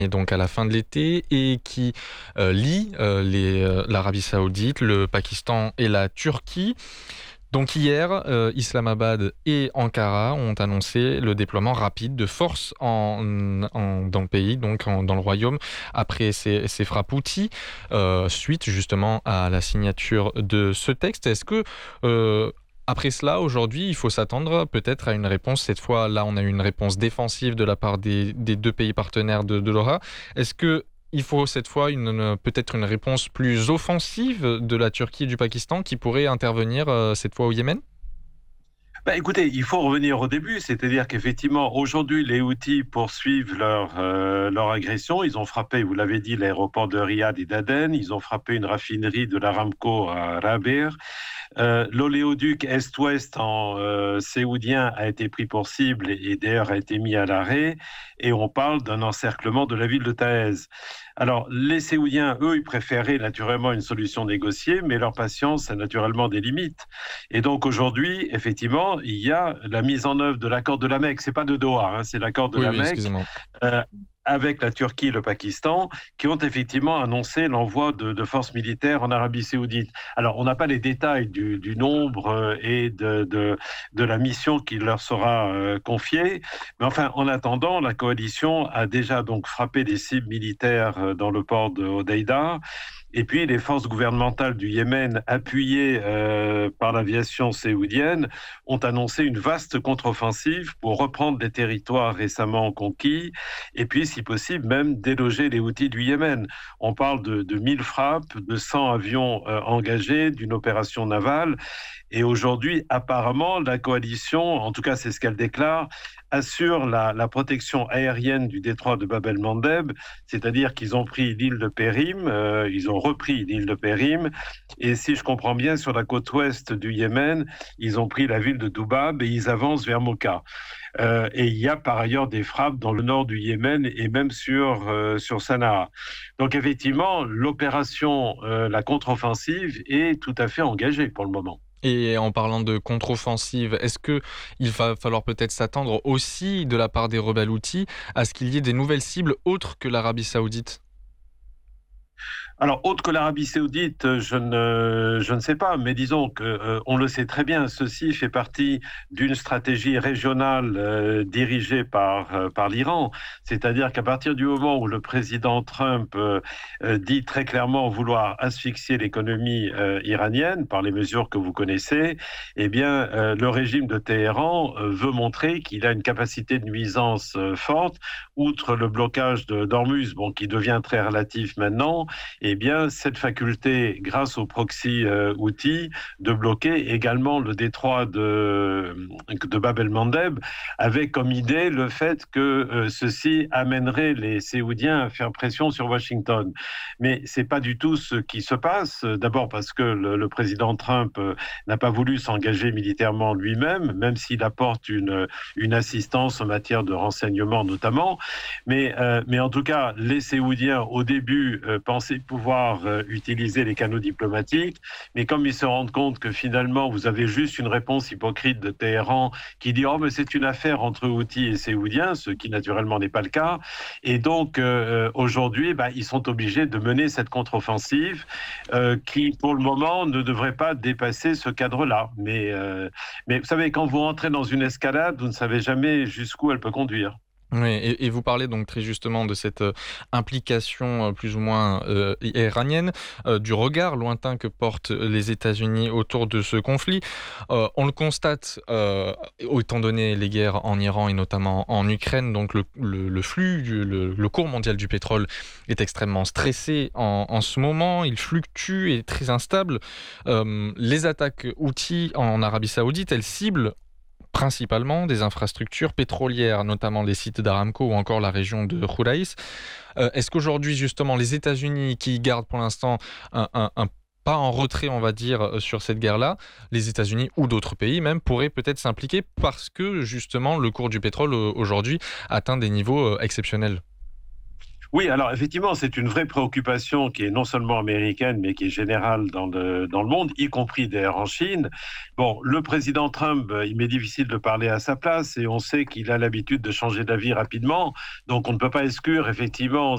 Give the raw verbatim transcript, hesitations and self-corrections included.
et donc à la fin de l'été et qui euh, lie euh, les, euh, l'Arabie Saoudite, le Pakistan et la Turquie. Donc hier, euh, Islamabad et Ankara ont annoncé le déploiement rapide de forces en, en- dans le pays, donc en- dans le royaume, après ces, ces frappes Houthis, euh, suite justement à la signature de ce texte. Est-ce que euh, après cela, aujourd'hui, il faut s'attendre peut-être à une réponse. Cette fois, là, on a eu une réponse défensive de la part des, des deux pays partenaires de, de l'O R A. Est-ce que il faut cette fois une, une- peut-être une réponse plus offensive de la Turquie et du Pakistan qui pourrait intervenir euh, cette fois au Yémen? Bah, écoutez, il faut revenir au début, c'est-à-dire qu'effectivement, aujourd'hui, les Houthis poursuivent leur, euh, leur agression. Ils ont frappé, vous l'avez dit, l'aéroport de Riyad et d'Aden. Ils ont frappé une raffinerie de l'Aramco à Rabigh. Euh, L'oléoduc Est-Ouest en euh, saoudien a été pris pour cible et, et d'ailleurs a été mis à l'arrêt. Et on parle d'un encerclement de la ville de Taïz. Alors, les Saoudiens, eux, ils préféraient naturellement une solution négociée, mais leur patience a naturellement des limites. Et donc aujourd'hui, effectivement, il y a la mise en œuvre de l'accord de la Mecque. C'est pas de Doha, hein, c'est l'accord de Oui, la oui, Mecque. excusez-moi. Euh, avec la Turquie et le Pakistan, qui ont effectivement annoncé l'envoi de, de forces militaires en Arabie saoudite. Alors, on n'a pas les détails du, du nombre euh, et de, de, de, la mission qui leur sera euh, confiée, mais enfin, en attendant, la coalition a déjà donc frappé des cibles militaires euh, dans le port de Hodeïda. Et puis, les forces gouvernementales du Yémen, appuyées euh, par l'aviation saoudienne, ont annoncé une vaste contre-offensive pour reprendre les territoires récemment conquis et puis, si possible, même déloger les Houthis du Yémen. On parle de, de mille frappes, de cent avions euh, engagés, d'une opération navale. Et aujourd'hui, apparemment, la coalition, en tout cas c'est ce qu'elle déclare, assure la, la protection aérienne du détroit de Bab el-Mandeb, c'est-à-dire qu'ils ont pris l'île de Périm, euh, ils ont repris l'île de Périm, et si je comprends bien, sur la côte ouest du Yémen, ils ont pris la ville de Doubab et ils avancent vers Mocha. Euh, et il y a par ailleurs des frappes dans le nord du Yémen et même sur, euh, sur Sanaa. Donc effectivement, l'opération, euh, la contre-offensive est tout à fait engagée pour le moment. Et en parlant de contre-offensive, est-ce que il va falloir peut-être s'attendre aussi de la part des rebelles Houthis à ce qu'il y ait des nouvelles cibles autres que l'Arabie Saoudite? Alors, autre que l'Arabie saoudite, euh, je ne, je ne sais pas, mais disons que euh, on le sait très bien, ceci fait partie d'une stratégie régionale euh, dirigée par, euh, par l'Iran. C'est-à-dire qu'à partir du moment où le président Trump euh, euh, dit très clairement vouloir asphyxier l'économie euh, iranienne par les mesures que vous connaissez, eh bien, euh, le régime de Téhéran euh, veut montrer qu'il a une capacité de nuisance euh, forte, outre le blocage de d'Ormuz, bon, qui devient très relatif maintenant. Eh bien, cette faculté, grâce au proxy euh, outil, de bloquer également le détroit de, de Bab el-Mandeb, avec comme idée le fait que euh, ceci amènerait les Séoudiens à faire pression sur Washington. Mais c'est pas du tout ce qui se passe. D'abord parce que le, le président Trump euh, n'a pas voulu s'engager militairement lui-même, même s'il apporte une, une assistance en matière de renseignement notamment. Mais, euh, mais en tout cas, les Séoudiens, au début, euh, pensaient pouvoir euh, utiliser les canaux diplomatiques, mais comme ils se rendent compte que finalement, vous avez juste une réponse hypocrite de Téhéran qui dit « Oh, mais c'est une affaire entre Houthis et Séoudiens », ce qui naturellement n'est pas le cas. Et donc, euh, aujourd'hui, bah, ils sont obligés de mener cette contre-offensive euh, qui, pour le moment, ne devrait pas dépasser ce cadre-là. Mais, euh, mais vous savez, quand vous entrez dans une escalade, vous ne savez jamais jusqu'où elle peut conduire. Oui, et, et vous parlez donc très justement de cette euh, implication euh, plus ou moins euh, iranienne, euh, du regard lointain que portent les États-Unis autour de ce conflit. Euh, on le constate, euh, étant donné les guerres en Iran et notamment en Ukraine, donc le, le, le flux, du, le, le cours mondial du pétrole est extrêmement stressé en, en ce moment, il fluctue et est très instable. Euh, les attaques outils en Arabie Saoudite, elles ciblent principalement des infrastructures pétrolières, notamment les sites d'Aramco ou encore la région de Khurais. Euh, est-ce qu'aujourd'hui, justement, les États-Unis, qui gardent pour l'instant un, un, un pas en retrait, on va dire, sur cette guerre-là, les États-Unis ou d'autres pays même pourraient peut-être s'impliquer parce que, justement, le cours du pétrole euh, aujourd'hui atteint des niveaux euh, exceptionnels? Oui, alors effectivement, c'est une vraie préoccupation qui est non seulement américaine, mais qui est générale dans le, dans le monde, y compris d'ailleurs en Chine. Bon, le président Trump, euh, il m'est difficile de parler à sa place et on sait qu'il a l'habitude de changer d'avis rapidement. Donc on ne peut pas exclure effectivement